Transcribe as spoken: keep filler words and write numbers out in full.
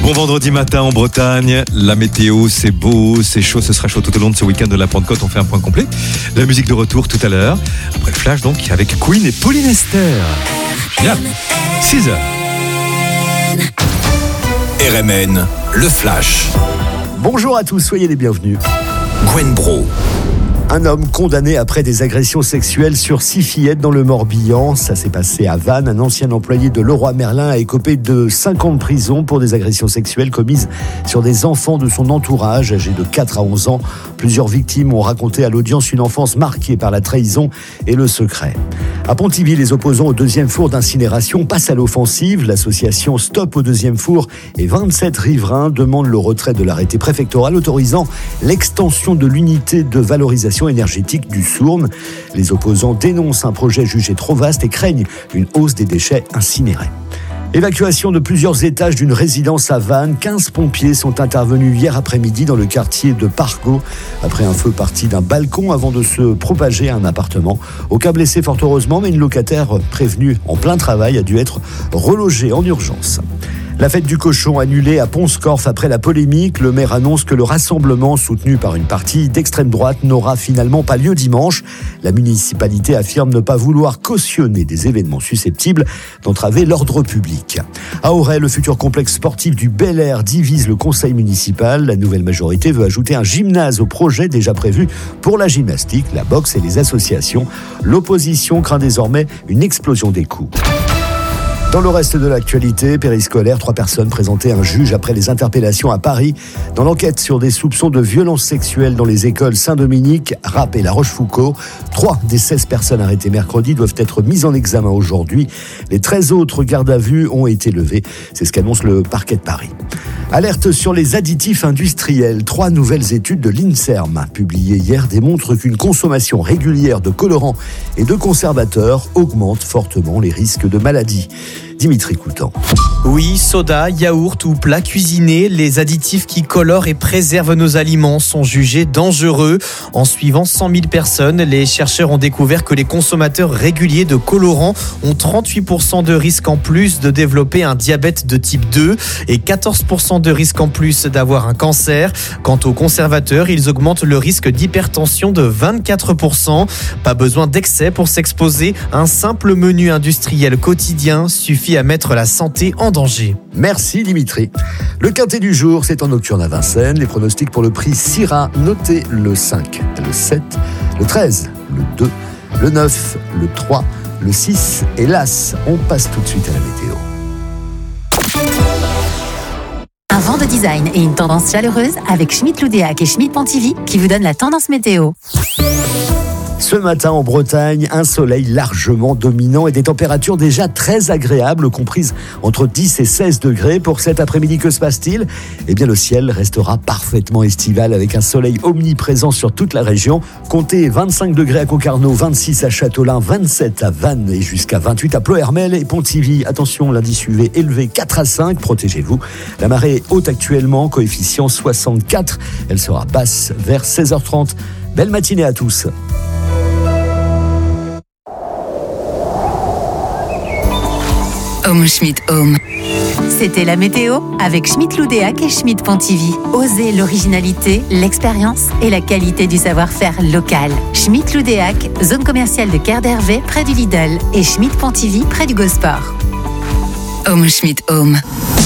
Bon vendredi matin en Bretagne, la météo c'est beau, c'est chaud, ce sera chaud tout au long de ce week-end de la Pentecôte, on fait un point complet. La musique de retour tout à l'heure, après le flash donc avec Queen et Pauline Esther. Bien, six heures. R M N, le flash. Bonjour à tous, soyez les bienvenus. Gwen Bro. Un homme condamné après des agressions sexuelles sur six fillettes dans le Morbihan. Ça s'est passé à Vannes. Un ancien employé de Leroy Merlin a écopé de cinq ans de prison pour des agressions sexuelles commises sur des enfants de son entourage, âgés de quatre à onze ans. Plusieurs victimes ont raconté à l'audience une enfance marquée par la trahison et le secret. À Pontivy, les opposants au deuxième four d'incinération passent à l'offensive. L'association Stop au deuxième four et vingt-sept riverains demandent le retrait de l'arrêté préfectoral autorisant l'extension de l'unité de valorisation énergétique du Sourne. Les opposants dénoncent un projet jugé trop vaste et craignent une hausse des déchets incinérés. Évacuation de plusieurs étages d'une résidence à Vannes. quinze pompiers sont intervenus hier après-midi dans le quartier de Pargo après un feu parti d'un balcon avant de se propager à un appartement. Aucun blessé fort heureusement, mais une locataire prévenue en plein travail a dû être relogée en urgence. La fête du cochon annulée à Pont-Scorff après la polémique. Le maire annonce que le rassemblement soutenu par une partie d'extrême droite n'aura finalement pas lieu dimanche. La municipalité affirme ne pas vouloir cautionner des événements susceptibles d'entraver l'ordre public. À Auray, le futur complexe sportif du Bel Air divise le conseil municipal. La nouvelle majorité veut ajouter un gymnase au projet déjà prévu pour la gymnastique, la boxe et les associations. L'opposition craint désormais une explosion des coûts. Dans le reste de l'actualité, périscolaire, trois personnes présentées à un juge après les interpellations à Paris. Dans l'enquête sur des soupçons de violences sexuelles dans les écoles Saint-Dominique, Rapp et La Rochefoucauld, trois des seize personnes arrêtées mercredi doivent être mises en examen aujourd'hui. Les treize autres gardes à vue ont été levées. C'est ce qu'annonce le parquet de Paris. Alerte sur les additifs industriels. Trois nouvelles études de l'INSERM publiées hier démontrent qu'une consommation régulière de colorants et de conservateurs augmente fortement les risques de maladies. Dimitri Coutan. Oui, soda, yaourt ou plats cuisinés, les additifs qui colorent et préservent nos aliments sont jugés dangereux. En suivant cent mille personnes, les chercheurs ont découvert que les consommateurs réguliers de colorants ont trente-huit pour cent de risque en plus de développer un diabète de type deux et quatorze pour cent de risque en plus d'avoir un cancer. Quant aux conservateurs, ils augmentent le risque d'hypertension de vingt-quatre pour cent. Pas besoin d'excès pour s'exposer. Un simple menu industriel quotidien suffit à mettre la santé en danger. Merci Dimitri. Le quintet du jour, c'est en nocturne à Vincennes. Les pronostics pour le prix Syrah, notez le cinq, le sept, le treize, le deux, le neuf, le trois, le six et l'As. On passe tout de suite à la météo. Un vent de design et une tendance chaleureuse avec Schmitt-Loudéac et Schmitt-Pontivy qui vous donnent la tendance météo. Ce matin en Bretagne, un soleil largement dominant et des températures déjà très agréables, comprises entre dix et seize degrés. Pour cet après-midi, que se passe-t-il ? Eh bien, le ciel restera parfaitement estival avec un soleil omniprésent sur toute la région. Comptez vingt-cinq degrés à Concarneau, vingt-six à Châteaulin, vingt-sept à Vannes et jusqu'à vingt-huit à Ploërmel et Pontivy. Attention, l'indice U V élevé quatre à cinq, protégez-vous. La marée est haute actuellement, coefficient soixante-quatre. Elle sera basse vers seize heures trente. Belle matinée à tous. Home Schmitt Home. C'était la météo avec Schmitt-Loudéac et Schmitt-Pontivy. Osez l'originalité, l'expérience et la qualité du savoir-faire local. Schmitt-Loudéac, zone commerciale de Quai d'Hervé près du Lidl et Schmitt-Pontivy près du Gosport. Home Schmitt Home.